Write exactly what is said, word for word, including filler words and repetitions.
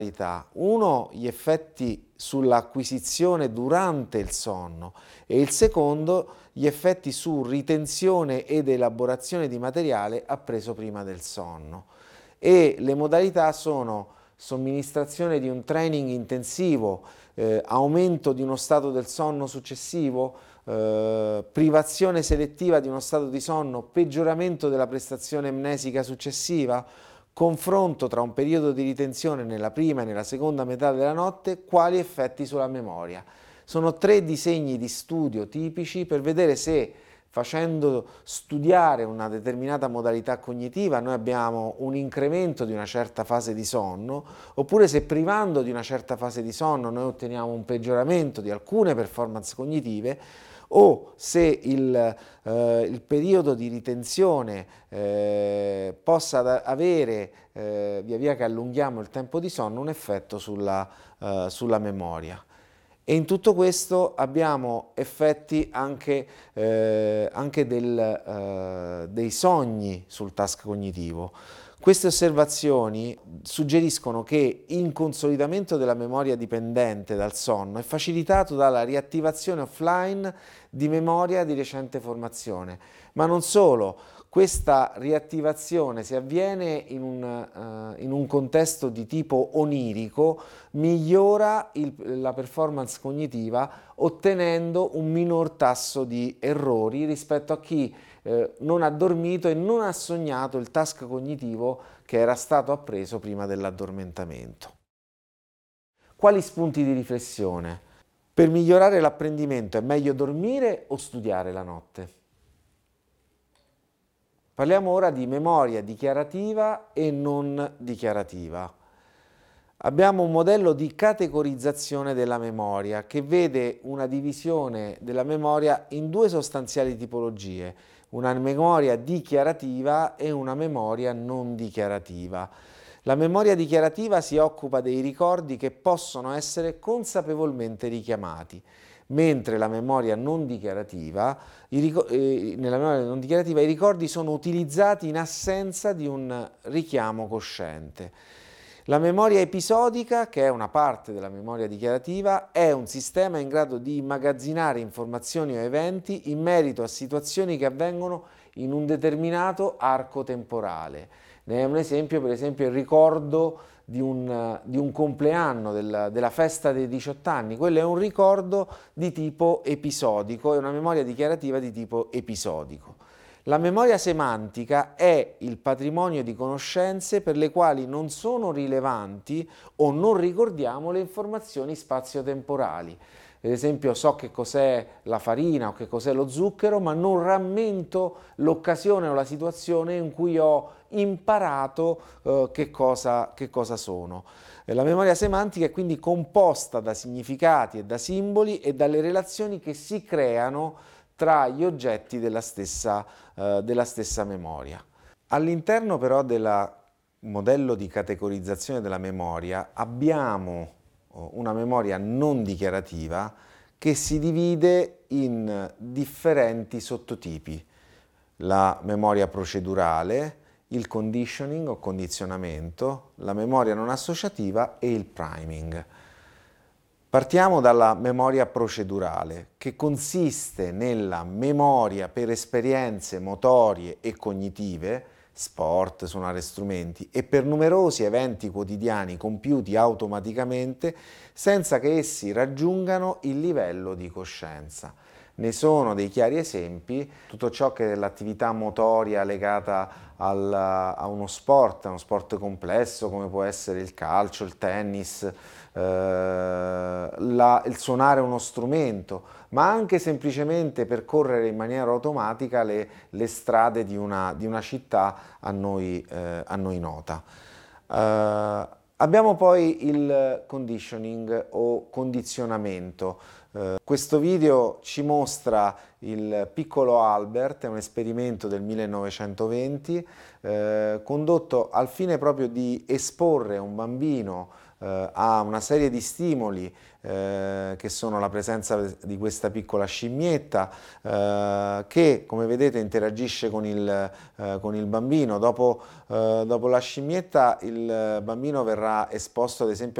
Uno, gli effetti sull'acquisizione durante il sonno e il secondo, gli effetti su ritenzione ed elaborazione di materiale appreso prima del sonno. E le modalità sono somministrazione di un training intensivo, eh, aumento di uno stato del sonno successivo, eh, privazione selettiva di uno stato di sonno, peggioramento della prestazione amnesica successiva, confronto tra un periodo di ritenzione nella prima e nella seconda metà della notte, quali effetti sulla memoria. Sono tre disegni di studio tipici per vedere se, facendo studiare una determinata modalità cognitiva, noi abbiamo un incremento di una certa fase di sonno, oppure se privando di una certa fase di sonno noi otteniamo un peggioramento di alcune performance cognitive, o se il, eh, il periodo di ritenzione eh, possa avere, eh, via via che allunghiamo il tempo di sonno, un effetto sulla, eh, sulla memoria. E in tutto questo abbiamo effetti anche, eh, anche del, eh, dei sogni sul task cognitivo. Queste osservazioni suggeriscono che il consolidamento della memoria dipendente dal sonno è facilitato dalla riattivazione offline di memoria di recente formazione, ma non solo. Questa riattivazione, se avviene in un, uh, in un contesto di tipo onirico, migliora il, la performance cognitiva ottenendo un minor tasso di errori rispetto a chi eh, non ha dormito e non ha sognato il task cognitivo che era stato appreso prima dell'addormentamento. Quali spunti di riflessione? Per migliorare l'apprendimento è meglio dormire o studiare la notte? Parliamo ora di memoria dichiarativa e non dichiarativa. Abbiamo un modello di categorizzazione della memoria che vede una divisione della memoria in due sostanziali tipologie, una memoria dichiarativa e una memoria non dichiarativa. La memoria dichiarativa si occupa dei ricordi che possono essere consapevolmente richiamati, mentre la memoria non dichiarativa, i eh, nella memoria non dichiarativa i ricordi sono utilizzati in assenza di un richiamo cosciente. La memoria episodica, che è una parte della memoria dichiarativa, è un sistema in grado di immagazzinare informazioni o eventi in merito a situazioni che avvengono in un determinato arco temporale. Ne è un esempio, per esempio, il ricordo di un, di un compleanno, del, della festa dei diciotto anni. Quello è un ricordo di tipo episodico, è una memoria dichiarativa di tipo episodico. La memoria semantica è il patrimonio di conoscenze per le quali non sono rilevanti o non ricordiamo le informazioni spazio-temporali. Ad esempio, so che cos'è la farina o che cos'è lo zucchero, ma non rammento l'occasione o la situazione in cui ho imparato eh, che cosa, che cosa sono. La memoria semantica è quindi composta da significati e da simboli e dalle relazioni che si creano tra gli oggetti della stessa, eh, della stessa memoria. All'interno però del modello di categorizzazione della memoria abbiamo una memoria non dichiarativa che si divide in differenti sottotipi: la memoria procedurale, il conditioning o condizionamento, la memoria non associativa e il priming. Partiamo dalla memoria procedurale, che consiste nella memoria per esperienze motorie e cognitive, sport, suonare strumenti, e per numerosi eventi quotidiani compiuti automaticamente senza che essi raggiungano il livello di coscienza. Ne sono dei chiari esempi tutto ciò che è l'attività motoria legata al, a uno sport, a uno sport complesso come può essere il calcio, il tennis, eh, la, il suonare uno strumento, ma anche semplicemente percorrere in maniera automatica le, le strade di una, di una città a noi, eh, a noi nota. Uh, abbiamo poi il conditioning o condizionamento. Uh, questo video ci mostra il piccolo Albert, è un esperimento del millenovecentoventi uh, condotto al fine proprio di esporre un bambino eh, ha una serie di stimoli eh, che sono la presenza di questa piccola scimmietta eh, che, come vedete, interagisce con il, eh, con il bambino. Dopo, eh, dopo la scimmietta il bambino verrà esposto ad esempio